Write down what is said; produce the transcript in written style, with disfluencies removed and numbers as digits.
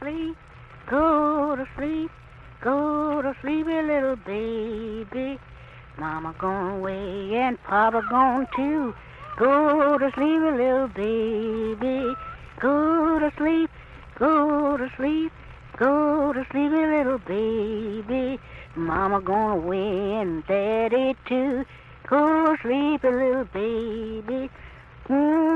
sleep, go to sleep, go to sleep, little baby. Mama gone away and Papa gone too. Go to sleep, little baby. Go to sleep, go to sleep, go to sleep, little baby. Mama gone away and Daddy too. Go to sleep, little baby.